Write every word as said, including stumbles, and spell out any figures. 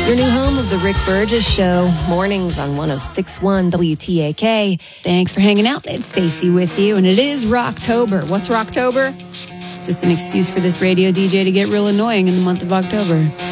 Your new home of the Rick Burgess Show, mornings on one oh six point one W T A K. Thanks for hanging out. It's Stacy with you, and it is Rocktober. What's Rocktober? It's just an excuse for this radio D J to get real annoying in the month of October.